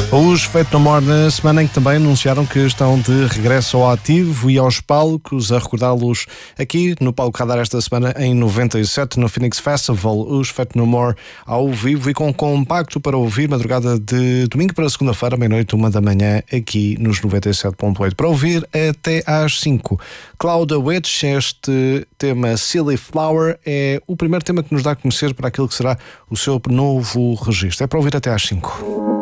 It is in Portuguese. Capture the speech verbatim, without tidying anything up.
Os Fate No More na semana em que também anunciaram que estão de regresso ao ativo e aos palcos, a recordá-los aqui no Palco Radar esta semana em noventa e sete no Phoenix Festival. Os Fate No More ao vivo e com compacto para ouvir madrugada de domingo para segunda-feira, meia-noite, uma da manhã, aqui nos noventa e sete ponto oito. Para ouvir até às cinco. Cloud Witch, este tema Silly Flower, é o primeiro tema que nos dá a conhecer para aquilo que será o seu novo registro. É para ouvir até às cinco.